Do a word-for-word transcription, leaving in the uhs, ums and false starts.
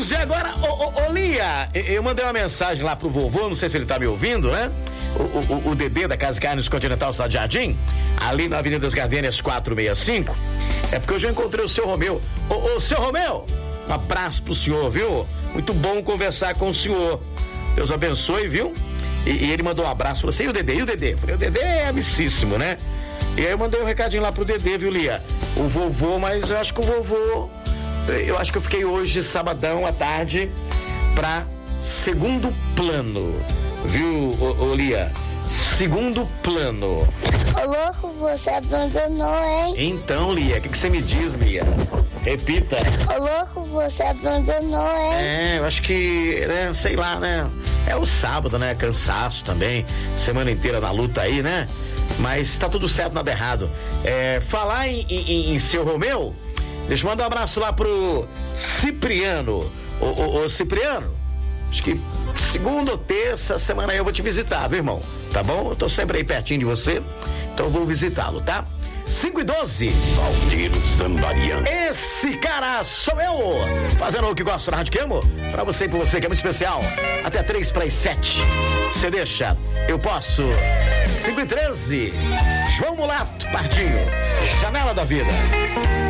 onze agora, ô, ô, ô Lia, eu mandei uma mensagem lá pro vovô, não sei se ele tá me ouvindo, né? O, o, o Dedê da Casa Carnes Continental Cidade Jardim, ali na Avenida das Gardênias quatrocentos e sessenta e cinco. É porque eu já encontrei o seu Romeu. Ô, ô, seu Romeu, um abraço pro senhor, viu? Muito bom conversar com o senhor. Deus abençoe, viu? E, e ele mandou um abraço, falou assim, e o Dedê? E o Dedê? Eu falei, o Dedê é amicíssimo, né? E aí eu mandei um recadinho lá pro Dedê, viu, Lia? O vovô, mas eu acho que o vovô, eu acho que eu fiquei hoje, sabadão, à tarde, pra segundo plano, viu, ô, ô Lia? Segundo plano. Ô louco, você abandonou, hein? Então, Lia, o que, que você me diz, Lia? Repita. Ô louco, você abandonou, hein? É, eu acho que, né, sei lá, né? É o sábado, né? Cansaço também, semana inteira na luta aí, né? Mas tá tudo certo, nada errado. É, falar em, em, em seu Romeu, deixa eu mandar um abraço lá pro Cipriano. Ô, ô, ô Cipriano, acho que segunda ou terça semana aí eu vou te visitar, viu, irmão? Tá bom? Eu tô sempre aí pertinho de você, então eu vou visitá-lo, tá? cinco e doze. Valdir Zambarian. Esse cara sou eu, fazendo o que gosto na Rádio Quemo, pra você e por você, que é muito especial. Até três para as sete. Você deixa, eu posso. cinco e treze. João Mulato, Pardinho, Janela da Vida.